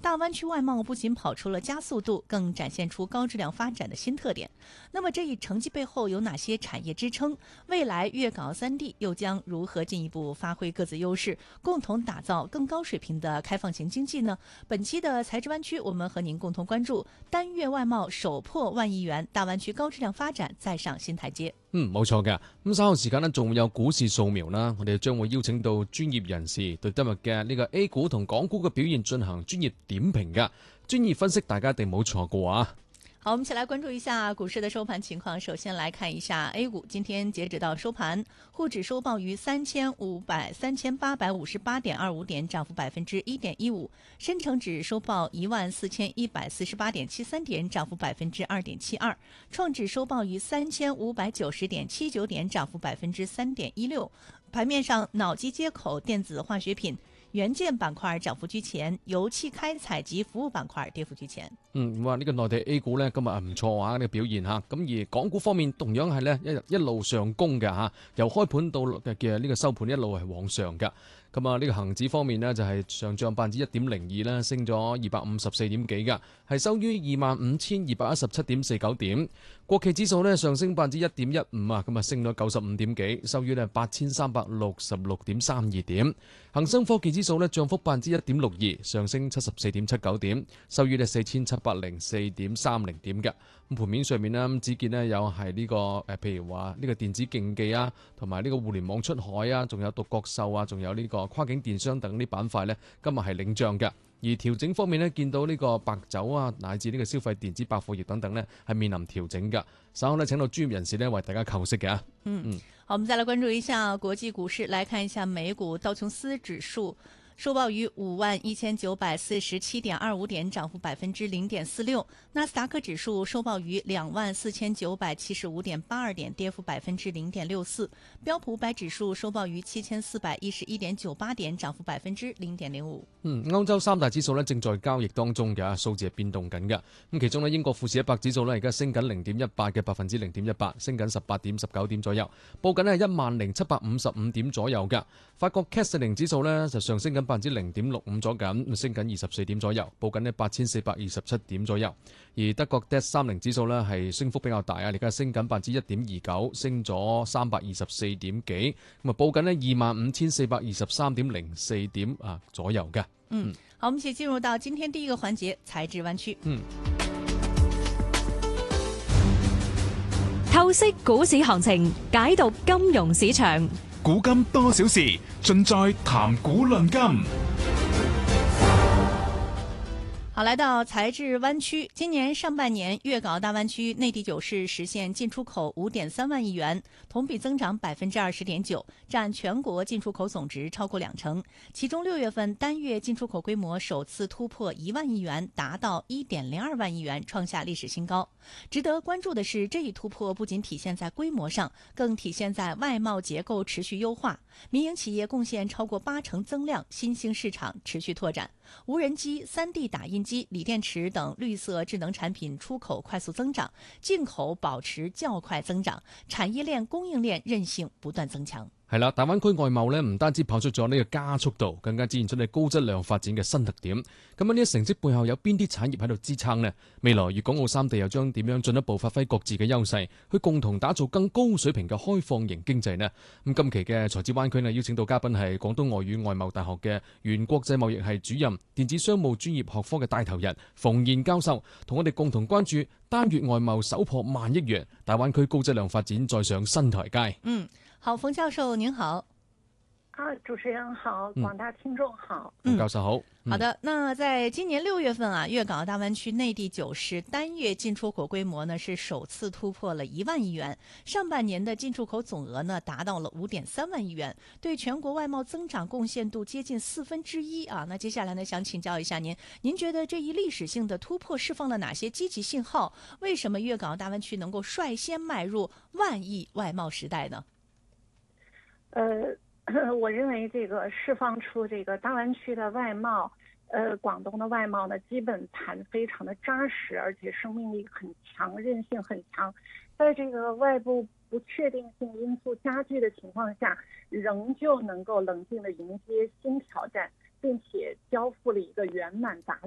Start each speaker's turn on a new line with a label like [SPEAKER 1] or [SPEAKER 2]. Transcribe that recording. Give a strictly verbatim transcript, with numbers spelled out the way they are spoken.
[SPEAKER 1] 大湾区外贸不仅跑出了加速度，更展现出高质量发展的新特点。那么这一成绩背后有哪些产业支撑？未来粤港三地又将如何进一步发挥各自优势，共同打造更高水平的开放型经濟呢？本期的財智灣區，我們和您共同關注單月外貿首破萬億元，大灣區高質量發展再上新台階。
[SPEAKER 2] 嗯，冇錯嘅。咁稍後時間呢，仲有股市掃描啦，我哋將會邀請到專業人士對今日嘅呢個 A 股同港股嘅表現進行專業點評嘅專業分析，大家一定冇錯過啊！
[SPEAKER 1] 好，我們一起來關注一下股市的收盤情況。首先來看一下 A 股，今天截止到收盤，滬指收報於三千五百三千八百五十八點二五點，漲幅百分之一點一五；深成指收報一萬四千一百四十八點七三點，漲幅百分之二點七二；創指收報於三千五百九十點七九點，漲幅百分之三點一六。盤面上，腦機接口、電子化學品、元件板塊漲幅居前，油氣開採及服務板塊跌幅居前。
[SPEAKER 2] 嗯，哇！呢、這個內地 A 股呢，今日唔錯啊，呢、這個表現嚇。咁而港股方面同樣係呢一一路上攻嘅嚇，由開盤到嘅呢個收盤一路係往上嘅。咁啊，呢個恒指方面呢，就係上漲百分之一點零二啦，升咗二百五十四點幾嘅，係收於二萬五千二百一十七點四九點。國企指數呢，上升百分之一點一五啊，咁啊升咗九十五點幾，收於呢八千三百六十六點三二點。恒生科技指數呢，漲幅百分之一點六二，上升七十四點七九點，收於呢四千七百零四點三零點嘅。咁盤面上面呢，只見呢有係呢個誒，譬如話呢個電子競技啊，同埋呢個互聯網出海啊，仲有獨角獸啊，仲有呢個跨境電商等啲板塊呢，今日係領漲嘅。而調整方面呢，見到呢個白酒啊，乃至呢個消費電子百貨業等等呢，係面臨調整嘅。稍後呢，請到專業人士呢，為大家求析嘅。
[SPEAKER 1] 嗯嗯，好，我們再來關注一下國際股市，來看一下美股道瓊斯指數收報於五萬一千九百四十七點二五點，漲幅百分之零點四六。納斯達克指數收報於兩萬四千九百七十五點八二點，跌幅百分之零點六四。標普五百指數收報於七千四百一十一點九八點，漲幅百分之零點零五。
[SPEAKER 2] 嗯，歐洲三大指數呢，正在交易當中嘅，數字係變動緊嘅。咁其中呢，英國富時一百指數呢，而家升緊零點一八嘅百分之零點一八，升緊十八點十九點左右，報緊係一萬零七百五十五點左右嘅。法國 C A C 四零指數呢，就上升緊百分之零點六五咗緊，升緊二十四點左右，報緊呢八千四百二十七點左右。而德國 D A X 三零指數呢，係升幅比較大啊，而家升緊百分之一點二九，升咗三百二十四點幾，咁啊報緊呢二萬五千四百二十三點零四點啊左右嘅。
[SPEAKER 1] 嗯，好，我們一起進入到今天第一個環節，財智灣區。
[SPEAKER 2] 嗯，
[SPEAKER 3] 透析股市行情，解讀金融市場，
[SPEAKER 4] 古今多少事，盡在談股論金。
[SPEAKER 1] 好，來到財智灣區，今年上半年粵港大灣區內地九市實現進出口五點三萬億元，同比增長百分之二十點九，佔全國進出口總值超過兩成。其中六月份單月進出口規模首次突破一萬億元，達到一點零二萬億元，創下歷史新高。值得關注的是，這一突破不僅體現在規模上，更體現在外貿結構持續優化，民營企業貢獻超過八成增量，新興市場持續拓展。無人機、三 D 打印機、鋰電池等綠色智能產品出口快速增長，進口保持較快增長，產業鏈供應鏈韌性不斷增強。
[SPEAKER 2] 係啦，大灣區外貿呢，唔單止跑出咗呢個加速度，更加展現出你高質量發展嘅新特點。咁喺呢啲成績背後有邊啲產業喺度支撐呢？未來粵港澳三地又將點樣進一步發揮各自嘅優勢，去共同打造更高水平嘅開放型經濟呢？咁今期嘅財智灣區呢，邀請到嘉賓係廣東外語外貿大學嘅原國際貿易系主任、電子商務專業學科嘅帶頭人馮燕教授，同我哋共同關注單月外貿首破萬億元，大灣區高質量發展再上新台階。
[SPEAKER 1] 嗯。好，馮教授您好。
[SPEAKER 5] 啊，主持人好，廣大聽眾好。
[SPEAKER 2] 馮、嗯、教授好、嗯。
[SPEAKER 1] 好的，那在今年六月份啊，粵港澳大灣區內地九市單月進出口規模呢是首次突破了一萬億元，上半年的進出口總額呢達到了五點三萬億元，對全國外貿增長貢獻度接近四分之一啊。那接下來呢，想請教一下您，您覺得這一歷史性的突破釋放了哪些積極信號？為什麼粵港澳大灣區能夠率先邁入萬億外貿時代呢？
[SPEAKER 5] 呃，我認為這個釋放出這個大灣區的外貿，呃，廣東的外貿呢，基本盤非常的扎實，而且生命力很強，韌性很強。在這個外部不確定性因素加劇的情況下，仍舊能夠冷靜地迎接新挑戰，並且交付了一個圓滿答